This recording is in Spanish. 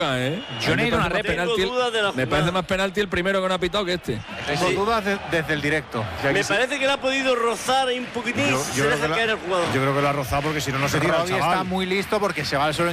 Yo necesito una me réplica. tengo dudas de la Me parece más penalti el primero que no ha pitado que este. Tengo Sí. dudas desde el directo. Me parece que le ha podido rozar ahí un poquitín y se deja caer el jugador. Yo creo que lo ha rozado porque si no, no se tira el Robbie chaval. está muy listo porque se va al suelo